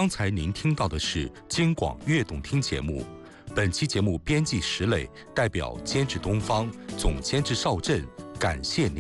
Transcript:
刚才您听到的是京广悦动听节目，本期节目编辑石磊，代表监制东方，总监制邵震，感谢您。